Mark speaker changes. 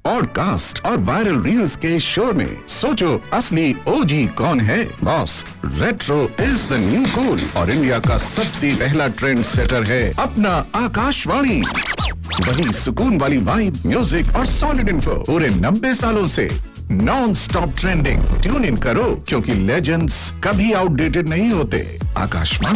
Speaker 1: Podcast और viral reels के शोर में सोचो असली ओजी कौन है। Boss, retro is the new cool और इंडिया का सबसे पहला ट्रेंड सेटर है अपना आकाशवाणी। वही सुकून वाली वाइब, म्यूजिक और सॉलिड इन्फो पूरे 90 सालों से non stop trending. Tune in करो क्योंकि लेजेंड्स कभी आउटडेटेड नहीं होते। आकाशवाणी।